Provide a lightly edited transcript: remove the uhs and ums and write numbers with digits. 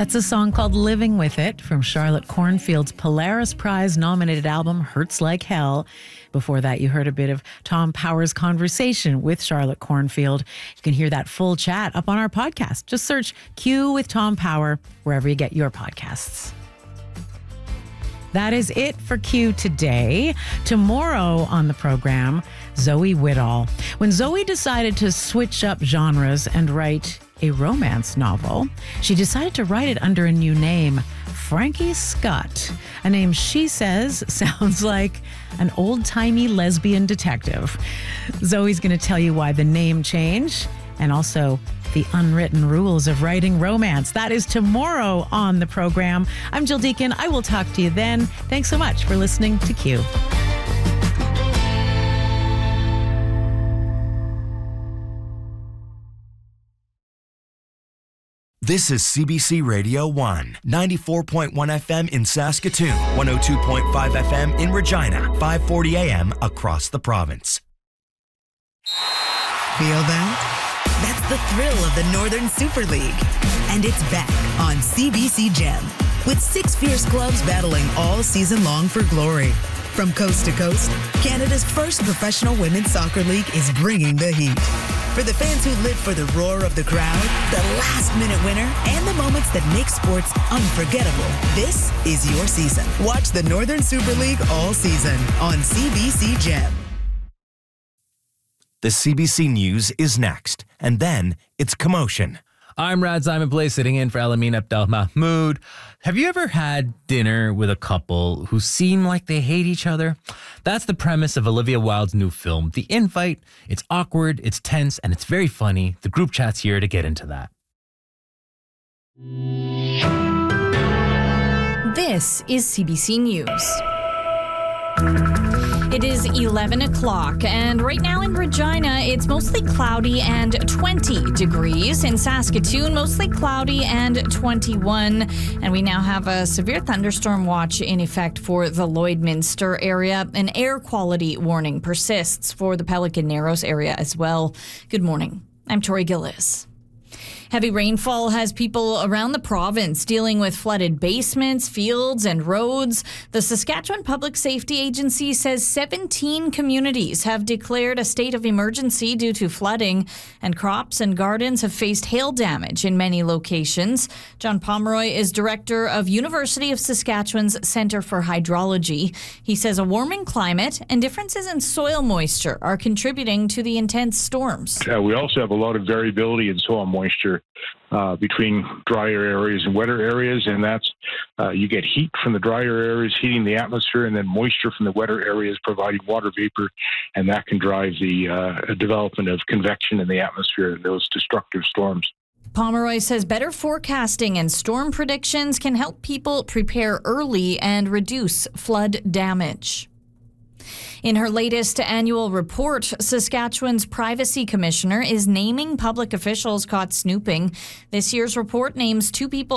That's a song called Living With It from Charlotte Cornfield's Polaris Prize-nominated album Hurts Like Hell. Before that, you heard a bit of Tom Power's conversation with Charlotte Cornfield. You can hear that full chat up on our podcast. Just search Q with Tom Power wherever you get your podcasts. That is it for Q today. Tomorrow on the program, Zoe Whittall. When Zoe decided to switch up genres and write a romance novel, she decided to write it under a new name, Frankie Scott, a name she says sounds like an old-timey lesbian detective. Zoe's going to tell you why the name change and also the unwritten rules of writing romance. That is tomorrow on the program. I'm Jill Deacon. I will talk to you then. Thanks so much for listening to Q. This is CBC Radio 1, 94.1 FM in Saskatoon, 102.5 FM in Regina, 540 AM across the province. Feel that? That's the thrill of the Northern Super League. And it's back on CBC Gem, with 6 fierce clubs battling all season long for glory. From coast to coast, Canada's first professional women's soccer league is bringing the heat. For the fans who live for the roar of the crowd, the last-minute winner, and the moments that make sports unforgettable, this is your season. Watch the Northern Super League all season on CBC Gem. The CBC News is next, and then it's Commotion. I'm Rad Simon Blaze, sitting in for Alamin Abdel Mahmoud. Have you ever had dinner with a couple who seem like they hate each other? That's the premise of Olivia Wilde's new film, The Invite. It's awkward, it's tense, and it's very funny. The group chat's here to get into that. This is CBC News. It is 11 o'clock, and right now in Regina, it's mostly cloudy and 20 degrees. In Saskatoon, mostly cloudy and 21. And we now have a severe thunderstorm watch in effect for the Lloydminster area. An air quality warning persists for the Pelican Narrows area as well. Good morning. I'm Tori Gillis. Heavy rainfall has people around the province dealing with flooded basements, fields, and roads. The Saskatchewan Public Safety Agency says 17 communities have declared a state of emergency due to flooding, and crops and gardens have faced hail damage in many locations. John Pomeroy is director of University of Saskatchewan's Centre for Hydrology. He says a warming climate and differences in soil moisture are contributing to the intense storms. We also have a lot of variability in soil moisture between drier areas and wetter areas, and that's you get heat from the drier areas heating the atmosphere, and then moisture from the wetter areas providing water vapor, and that can drive the development of convection in the atmosphere and those destructive storms. Pomeroy says better forecasting and storm predictions can help people prepare early and reduce flood damage. In her latest annual report, Saskatchewan's Privacy Commissioner is naming public officials caught snooping. This year's report names 2 people